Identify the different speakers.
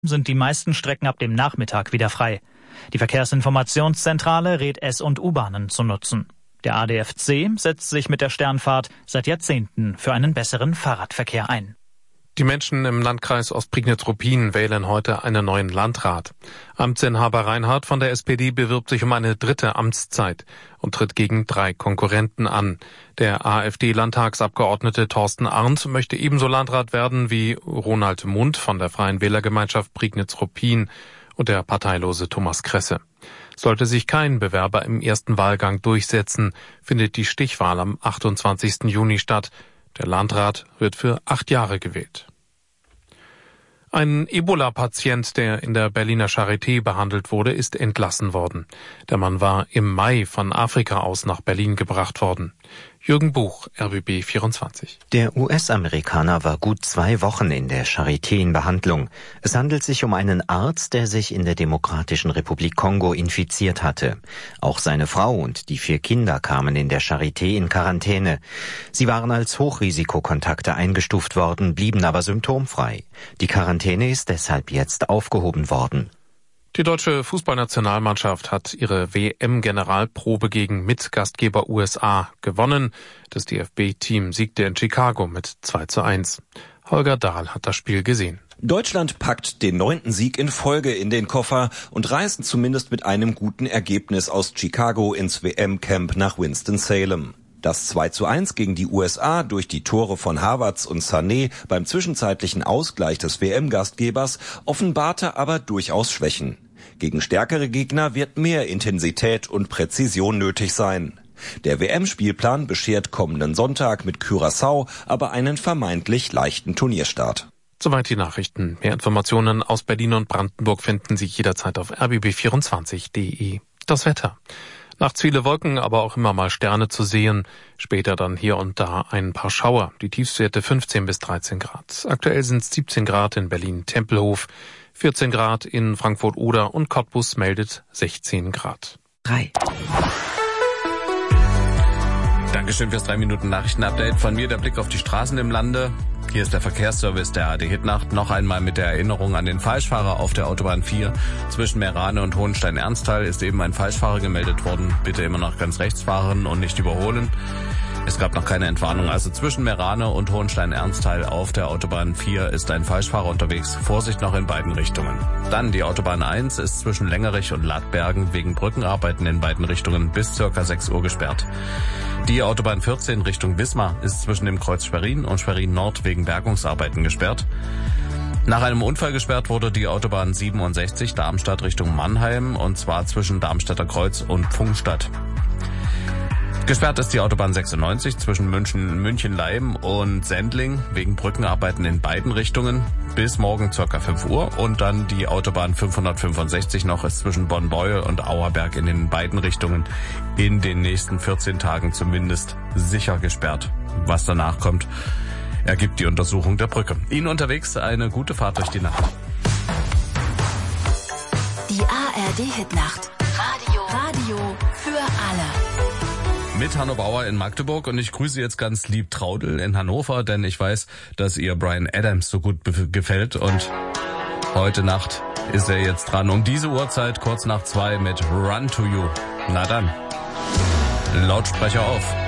Speaker 1: sind die meisten Strecken ab dem Nachmittag wieder frei. Die Verkehrsinformationszentrale rät S- und U-Bahnen zu nutzen. Der ADFC setzt sich mit der Sternfahrt seit Jahrzehnten für einen besseren Fahrradverkehr ein.
Speaker 2: Die Menschen im Landkreis Ostprignitz-Ruppin wählen heute einen neuen Landrat. Amtsinhaber Reinhardt von der SPD bewirbt sich um eine dritte Amtszeit und tritt gegen 3 Konkurrenten an. Der AfD-Landtagsabgeordnete Thorsten Arndt möchte ebenso Landrat werden wie Ronald Mundt von der Freien Wählergemeinschaft Prignitz-Ruppin und der parteilose Thomas Kresse. Sollte sich kein Bewerber im ersten Wahlgang durchsetzen, findet die Stichwahl am 28. Juni statt. Der Landrat wird für 8 Jahre gewählt. Ein Ebola-Patient, der in der Berliner Charité behandelt wurde, ist entlassen worden. Der Mann war im Mai von Afrika aus nach Berlin gebracht worden. Jürgen Buch, RBB 24.
Speaker 3: Der US-Amerikaner war gut 2 Wochen in der Charité in Behandlung. Es handelt sich um einen Arzt, der sich in der Demokratischen Republik Kongo infiziert hatte. Auch seine Frau und die 4 Kinder kamen in der Charité in Quarantäne. Sie waren als Hochrisikokontakte eingestuft worden, blieben aber symptomfrei. Die Quarantäne ist deshalb jetzt aufgehoben worden.
Speaker 2: Die deutsche Fußballnationalmannschaft hat ihre WM-Generalprobe gegen Mitgastgeber USA gewonnen. Das DFB-Team siegte in Chicago mit 2:1. Holger Dahl hat das Spiel gesehen.
Speaker 4: Deutschland packt den 9. Sieg in Folge in den Koffer und reist zumindest mit einem guten Ergebnis aus Chicago ins WM-Camp nach Winston-Salem. Das 2:1 gegen die USA durch die Tore von Havertz und Sané beim zwischenzeitlichen Ausgleich des WM-Gastgebers offenbarte aber durchaus Schwächen. Gegen stärkere Gegner wird mehr Intensität und Präzision nötig sein. Der WM-Spielplan beschert kommenden Sonntag mit Curaçao aber einen vermeintlich leichten Turnierstart.
Speaker 2: Soweit die Nachrichten. Mehr Informationen aus Berlin und Brandenburg finden Sie jederzeit auf rbb24.de. Das Wetter. Nachts viele Wolken, aber auch immer mal Sterne zu sehen. Später dann hier und da ein paar Schauer. Die Tiefstwerte 15 bis 13 Grad. Aktuell sind es 17 Grad in Berlin-Tempelhof, 14 Grad in Frankfurt-Oder und Cottbus meldet 16 Grad.
Speaker 3: 3.
Speaker 5: Dankeschön fürs 3-Minuten-Nachrichten-Update. Von mir der Blick auf die Straßen im Lande. Hier ist der Verkehrsservice der AD-Hit-Nacht. Noch einmal mit der Erinnerung an den Falschfahrer auf der Autobahn 4. Zwischen Meerane und Hohenstein-Ernsthal ist eben ein Falschfahrer gemeldet worden. Bitte immer noch ganz rechts fahren und nicht überholen. Es gab noch keine Entwarnung. Also zwischen Meerane und Hohenstein-Ernsthal auf der Autobahn 4 ist ein Falschfahrer unterwegs. Vorsicht noch in beiden Richtungen. Dann die Autobahn 1 ist zwischen Längerich und Ladbergen wegen Brückenarbeiten in beiden Richtungen bis ca. 6 Uhr gesperrt. Die Autobahn 14 Richtung Wismar ist zwischen dem Kreuz Schwerin und Schwerin Nord wegen Bergungsarbeiten gesperrt. Nach einem Unfall gesperrt wurde die Autobahn 67 Darmstadt Richtung Mannheim und zwar zwischen Darmstädter Kreuz und Pfungstadt. Gesperrt ist die Autobahn 96 zwischen München-Leim und Sendling wegen Brückenarbeiten in beiden Richtungen bis morgen ca. 5 Uhr. Und dann die Autobahn 565 noch ist zwischen Bonn-Beuel und Auerberg in den beiden Richtungen in den nächsten 14 Tagen zumindest sicher gesperrt. Was danach kommt, ergibt die Untersuchung der Brücke. Ihnen unterwegs eine gute Fahrt durch die Nacht.
Speaker 6: Die ARD-Hitnacht. Radio für alle.
Speaker 5: Mit Hanno Bauer in Magdeburg und ich grüße jetzt ganz lieb Traudel in Hannover, denn ich weiß, dass ihr Bryan Adams so gut gefällt und heute Nacht ist er jetzt dran. Um diese Uhrzeit, kurz nach 2 mit Run to You. Na dann, Lautsprecher auf.